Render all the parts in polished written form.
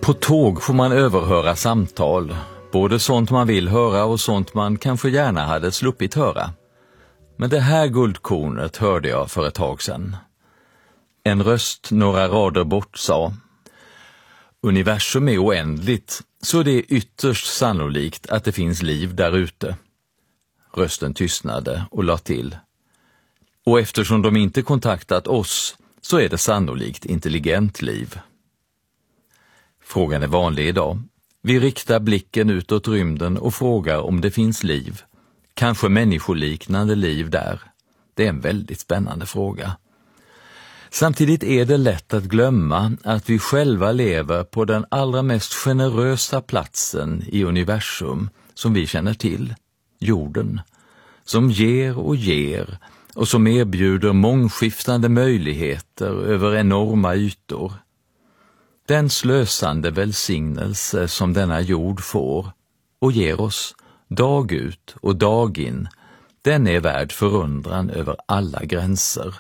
På tåg får man överhöra samtal, både sånt man vill höra och sånt man kanske gärna hade sluppit höra. Men det här guldkornet hörde jag för ett tag sedan. En röst några rader bort sa: universum är oändligt, så det är ytterst sannolikt att det finns liv där ute. Rösten tystnade och la till: och eftersom de inte kontaktat oss så är det sannolikt intelligent liv. Frågan är vanlig idag. Vi riktar blicken utåt rymden och frågar om det finns liv. Kanske människoliknande liv där. Det är en väldigt spännande fråga. Samtidigt är det lätt att glömma att vi själva lever på den allra mest generösa platsen i universum som vi känner till, jorden, som ger och som erbjuder mångskiftande möjligheter över enorma ytor. Den slösande välsignelse som denna jord får och ger oss dag ut och dag in, den är värd förundran över alla gränser.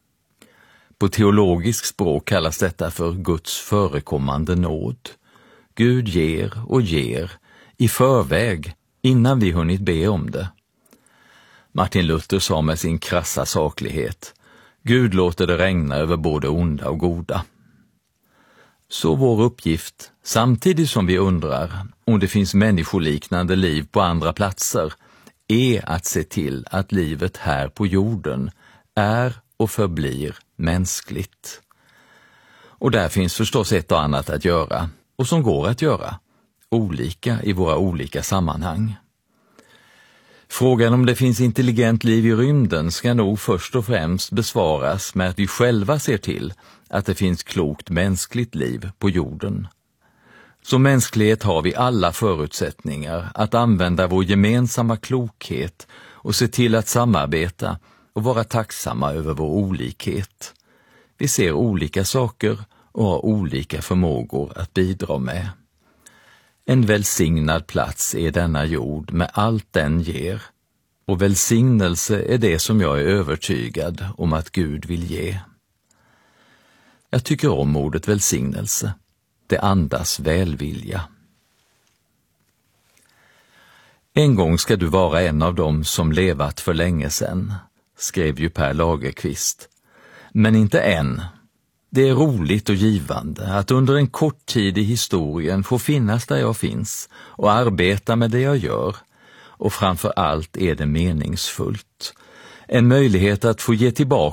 På teologiskt språk kallas detta för Guds förekommande nåd. Gud ger och ger i förväg innan vi hunnit be om det. Martin Luther sa med sin krassa saklighet: Gud låter det regna över både onda och goda. Så vår uppgift, samtidigt som vi undrar om det finns människoliknande liv på andra platser, är att se till att livet här på jorden är och förblir mänskligt. Och där finns förstås ett och annat att göra, och som går att göra, olika i våra olika sammanhang. Frågan om det finns intelligent liv i rymden ska nog först och främst besvaras med att vi själva ser till att det finns klokt mänskligt liv på jorden. Som mänsklighet har vi alla förutsättningar att använda vår gemensamma klokhet och se till att samarbeta och vara tacksamma över vår olikhet. Vi ser olika saker och har olika förmågor att bidra med. En välsignad plats är denna jord med allt den ger, och välsignelse är det som jag är övertygad om att Gud vill ge. Jag tycker om ordet välsignelse. Det andas välvilja. En gång ska du vara en av dem som levat för länge sedan, skrev ju Per Lagerkvist. Men inte än. Det är roligt och givande att under en kort tid i historien få finnas där jag finns och arbeta med det jag gör. Och framför allt är det meningsfullt. En möjlighet att få ge tillbaka